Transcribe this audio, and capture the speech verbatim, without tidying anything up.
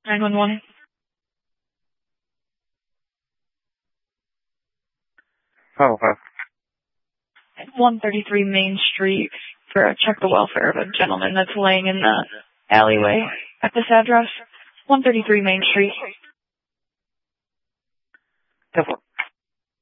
nine one one. Oh, huh. one thirty-three Main Street for a check the welfare of a gentleman that's laying in the alleyway at this address. one thirty-three Main Street. ten four.